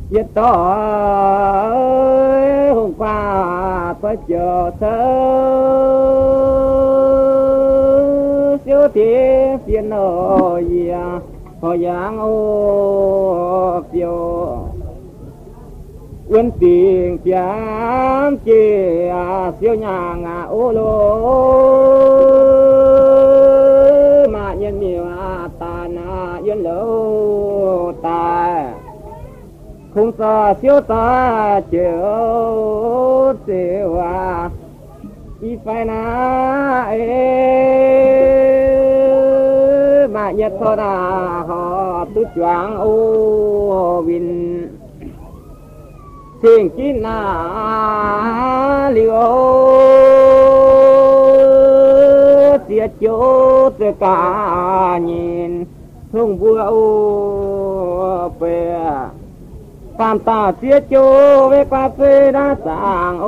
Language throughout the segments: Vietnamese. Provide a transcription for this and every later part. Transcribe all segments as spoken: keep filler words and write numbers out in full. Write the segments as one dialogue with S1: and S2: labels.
S1: biết to hôm qua có chờ thơ siêu thiên phiền nội họ giang ô phiêu quân tiền chán chê siêu nhà ngà ô lô mà nhân nhiều ta na yên lâu ta không sao siêu ta chiều siêu à y phải na ê mà nhất thôi là họ tu choáng ô vin thiên chi na liu tia chỗ tất cả nhìn không vui ô về tam ta tia chỗ về qua về đã sang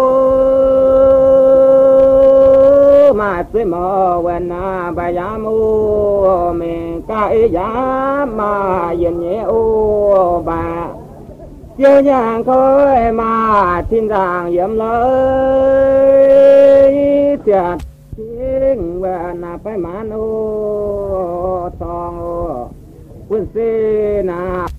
S1: ô mà sẽ mở when na bài giám ô mình cái giám mà yên nhẹ ô bà chiều nhàng khơi mà thiên đàng yếm lấy thiệt tiếng và na phải mán ô thong ô quân xe na